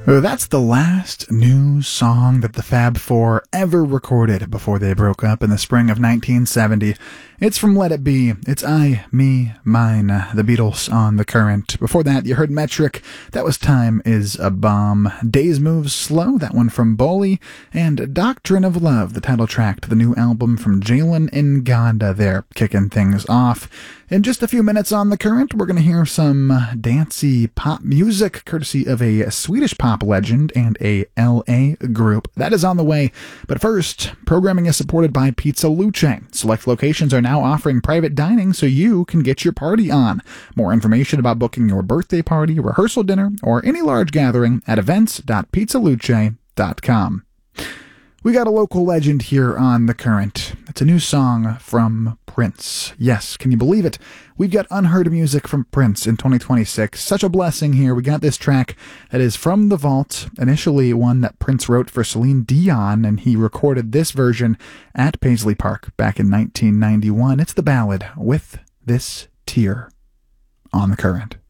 That's the last new song that the Fab Four ever recorded before they broke up in the spring of 1970. It's from Let It Be. It's I, Me, Mine, the Beatles on The Current. Before that, you heard Metric. That was Time Is a Bomb. Days Move Slow, that one from Bowley. And Doctrine of Love, the title track to the new album from Jalen Nganda there, kicking things off. In just a few minutes on The Current, we're going to hear some dancey pop music, courtesy of a Swedish pop legend and a LA group. That is on the way. But first, programming is supported by Pizza Luce. Select locations are now offering private dining so you can get your party on. More information about booking your birthday party, rehearsal dinner, or any large gathering at events.pizzaluce.com. We got a local legend here on The Current. It's a new song from Prince. Yes, can you believe it? We've got unheard music from Prince in 2026. Such a blessing here. We got this track that is from the vault, initially one that Prince wrote for Celine Dion, and he recorded this version at Paisley Park back in 1991. It's the ballad With This Tear on The Current.